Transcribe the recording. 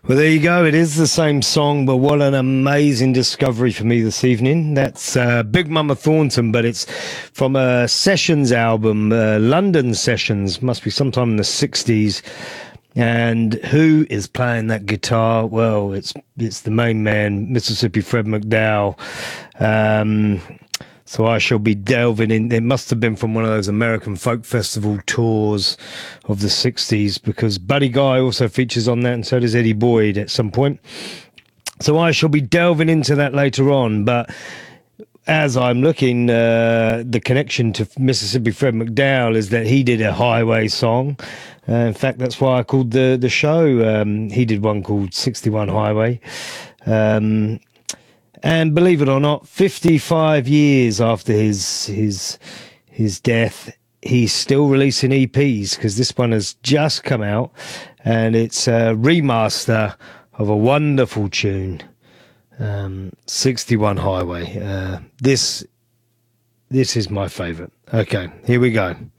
Well, there you go. It is the same song, but what an amazing discovery for me this evening. That's Big Mama Thornton, but it's from a Sessions album, London Sessions, must be sometime in the 60s. And who is playing that guitar? Well, it's the main man, Mississippi Fred McDowell. So I shall be delving in. It must have been from one of those American folk festival tours of the 60s, because Buddy Guy also features on that, and so does Eddie Boyd at some point. So I shall be delving into that later on. But as I'm looking, the connection to Mississippi Fred McDowell is that he did a highway song. In fact, that's why I called the show. He did one called 61 Highway. And believe it or not, 55 years after his death, he's still releasing EPs, because this one has just come out, and it's a remaster of a wonderful tune, 61 Highway. This is my favourite. Okay, here we go.